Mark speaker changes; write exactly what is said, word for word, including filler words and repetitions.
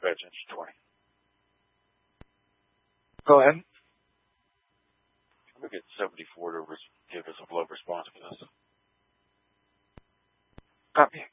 Speaker 1: dispatch engine twenty.
Speaker 2: Go ahead.
Speaker 1: We'll get seventy-four to res- give us a flow of response for this.
Speaker 2: Copy.